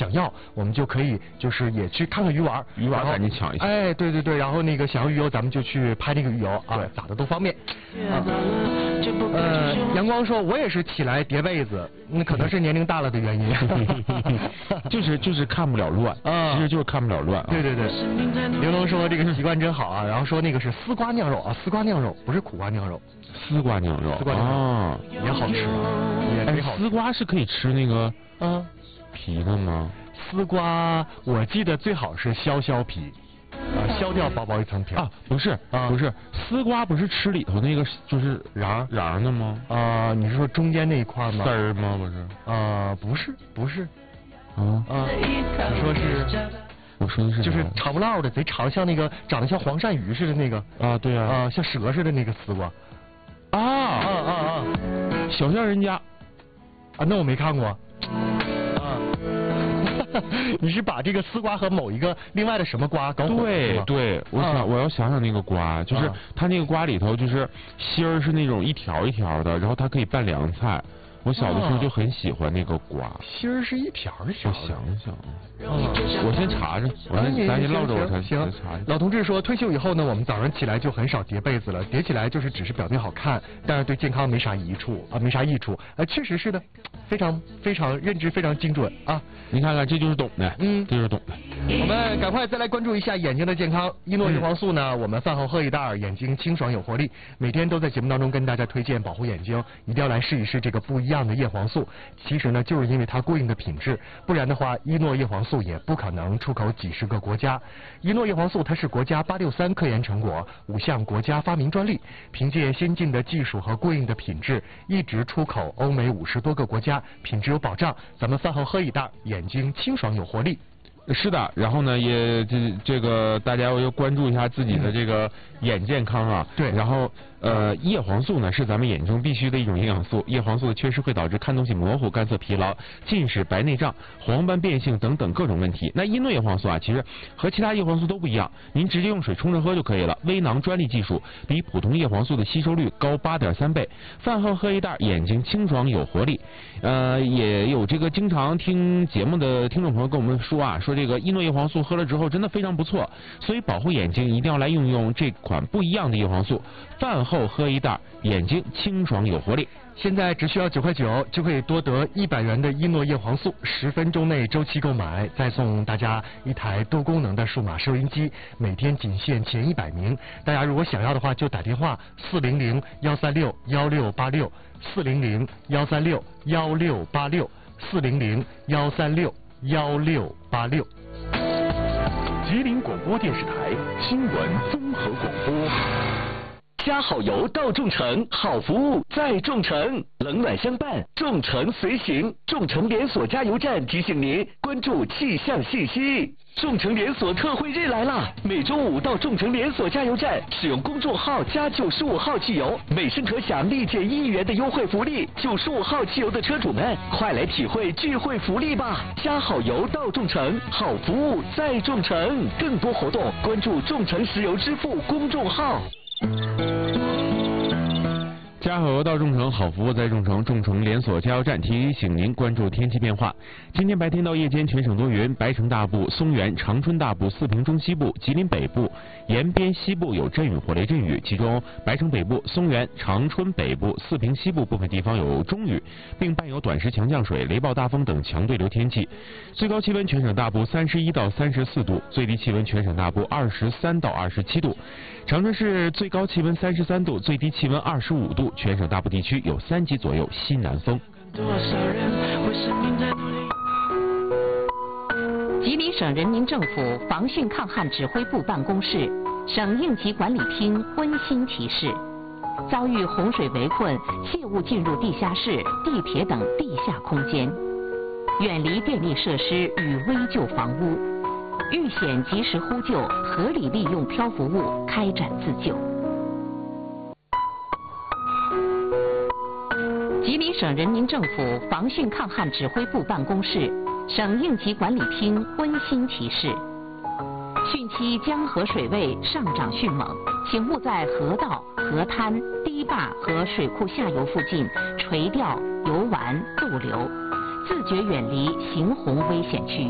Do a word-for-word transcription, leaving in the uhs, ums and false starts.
想要，我们就可以就是也去看看鱼丸， 鱼丸赶紧抢一下。 哎，对对对，然后那个想要鱼油，咱们就去拍那个鱼油啊，咋的都方便。啊，呃，阳光说，我也是起来叠被子，那可能是年龄大了的原因。 就是就是看不了乱啊，其实就是看不了乱。 对对对。玲珑说这个习惯真好啊，然后说那个是丝瓜酿肉啊，丝瓜酿肉不是苦瓜酿肉。 丝瓜酿肉， 丝瓜酿肉啊，也好吃，也挺好吃。 丝瓜是可以吃那个啊皮的吗？ 丝瓜我记得最好是削削皮，啊，削掉薄薄一层皮。 啊，不是，啊、不是，丝瓜不是吃里头那个就是瓤瓤的吗？ 啊，你是说中间那一块吗？ 丝儿吗？不是？ 啊，不是，不是。 啊啊，你说是？ 我说的是就是长不落的，贼长，像那个长得像黄鳝鱼似的那个。 啊，对啊。 啊，像蛇似的那个丝瓜。 啊啊啊啊！ 小巷人家。 啊，那我没看过。啊。你是把这个丝瓜和某一个另外的什么瓜搞混了？ 对对，我想、啊、我要想想那个瓜，就是、啊、它那个瓜里头就是芯儿是那种一条一条的，然后它可以拌凉菜。我小的时候就很喜欢那个瓜， 芯儿是一条一条。 我想想，啊，我先查查，我先咱先唠着，我才行。 查。 老同志说，退休以后呢，我们早上起来就很少叠被子了，叠起来就是只是表面好看，但是对健康没啥益处啊，没啥益处。啊，确实是的，非常非常认知非常精准啊。 你看看，这就是懂的，嗯，这就是懂的。 我们赶快再来关注一下眼睛的健康。依诺叶黄素呢，我们饭后喝一袋，眼睛清爽有活力。每天都在节目当中跟大家推荐保护眼睛，一定要来试一试这个不一样的叶黄素。其实呢，就是因为它过硬的品质，不然的话，依诺叶黄素也不可能出口几十个国家。依诺叶黄素它是国家八六三科研成果，五项国家发明专利，凭借先进的技术和过硬的品质，一直出口欧美五十多个国家，品质有保障。咱们饭后喝一袋，眼睛清爽有活力。 是的，然后呢，也这这个大家要关注一下自己的这个眼健康啊。 对。 然后呃，叶黄素呢是咱们眼中必须的一种营养素，叶黄素的缺失会导致看东西模糊、干涩、疲劳、近视、白内障、黄斑变性等等各种问题。那依诺叶黄素啊，其实和其他叶黄素都不一样，您直接用水冲着喝就可以了。微囊专利技术，比普通叶黄素的吸收率高八点三倍。饭后喝一袋，眼睛清爽有活力。呃，也有这个经常听节目的听众朋友跟我们说啊，说这个依诺叶黄素喝了之后真的非常不错，所以保护眼睛一定要来用用这款不一样的叶黄素。饭后喝一袋，眼睛清爽有活力。 现在只需要九块九就可以多得一百元的依诺叶黄素，十分钟内周期购买，再送大家一台多功能的数码收音机，每天仅限前一百名。大家如果想要的话，就打电话四零零幺三六幺六八六四零零幺三六幺六八六四零零幺三六幺六八六。 吉林广播电视台新闻综合广播。加好油到众诚，好服务在众诚，冷暖相伴，众诚随行。众诚连锁加油站提醒您关注气象信息。众诚连锁特惠日来啦！每周五到众诚连锁加油站使用公众号加九十五号汽油，每升可享立减一元的优惠福利。九十五号汽油的车主们，快来体会聚会福利吧！加好油到众诚，好服务在众诚。更多活动关注众诚石油支付公众号。 加好油到众诚，好服务在众诚。众诚连锁加油站提醒您关注天气变化。今天白天到夜间全省多云，白城大部、松原、长春大部、四平中西部、吉林北部、延边西部有阵雨或雷阵雨，其中白城北部、松原、长春北部、四平西部部分地方有中雨，并伴有短时强降水、雷暴大风等强对流天气。最高气温全省大部三十一到三十四度，最低气温全省大部二十三到二十七度。长春市最高气温三十三度，最低气温二十五度，全省大部地区有三级左右西南风。 吉林省人民政府防汛抗旱指挥部办公室、省应急管理厅温馨提示：遭遇洪水围困，切勿进入地下室、地铁等地下空间，远离电力设施与危旧房屋。遇险及时呼救，合理利用漂浮物开展自救。吉林省人民政府防汛抗旱指挥部办公室、省应急管理厅温馨提示：汛期江河水位上涨迅猛，请勿在河道、河滩、堤坝和水库下游附近垂钓、游玩、逗留，自觉远离行洪危险区。